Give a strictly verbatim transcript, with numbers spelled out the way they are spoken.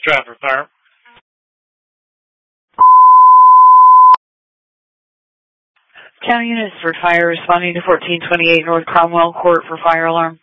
Stratford Fire. County units for fire responding to fourteen twenty-eight North Cromwell Court for fire alarm.